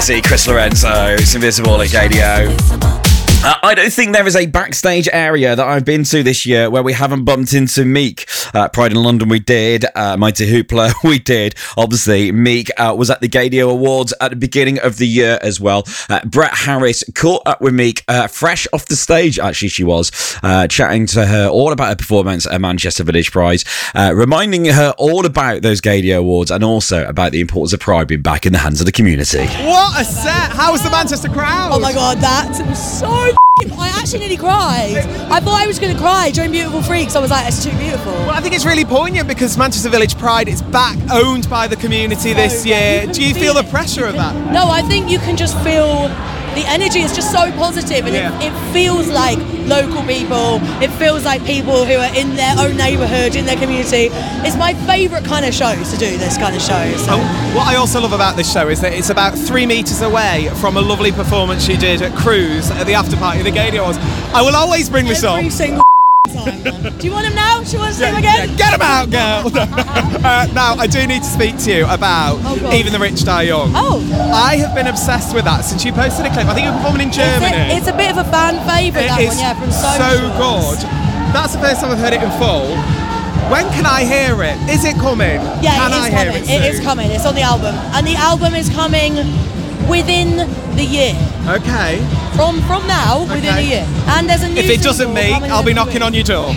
Community, Chris Lorenzo, it's Invisible at Gadio. I don't think there is a backstage area that I've been to this year where we haven't bumped into Meek. Pride in London we did, Mighty Hoopla we did. Obviously, Meek was at the Gadio Awards at the beginning of the year as well. Brett Harris caught up with Meek fresh off the stage, actually she was, chatting to her all about her performance at Manchester Village Prize, reminding her all about those Gadio Awards and also about the importance of Pride being back in the hands of the community. What a set! How was the Manchester crowd? Oh my god, that was so I actually nearly cried. I thought I was going to cry during Beautiful Freaks. I was like, it's too beautiful. Well, I think it's really poignant because Manchester Village Pride is back, owned by the community this year. Do you feel the pressure of that? No, I think you can just feel the energy is just so positive, and it feels like local people. It feels like people who are in their own neighbourhood, in their community. It's my favourite kind of show to do this kind of show. So. What I also love about this show is that it's about 3 metres away from a lovely performance she did at Cruise at the after party of the Gadio Awards. I will always bring this up. Every single time, man. Do you want him now? Do you want to see him again? Get him out, girl! Now, I do need to speak to you about Even the Rich Die Young. Oh. I have been obsessed with that since you posted a clip. I think you were performing in Germany. It's a bit of a fan favourite, that one, from so good. That's the first time I've heard it in full. When can I hear it? Is it coming? Yeah, can I hear it soon? It is coming. It's on the album. And the album is coming within the year. Okay. From now, within a year. And there's a new If it doesn't single meet, I'll be knocking on your door.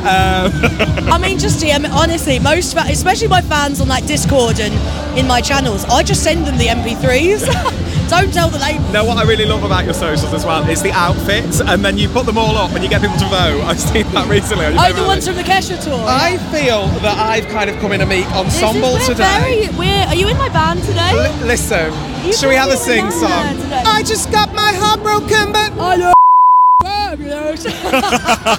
I mean, honestly, especially my fans on like Discord and in my channels, I just send them the MP3s. Don't tell the label. No, what I really love about your socials as well is the outfits, and then you put them all up and you get people to vote. I've seen that recently. Oh, the ones from the Kesha tour. I feel that I've kind of come in a Meek ensemble today. Are you in my band today? Listen, shall we have a sing song? I just got my heart broken, but I know. Fabulous.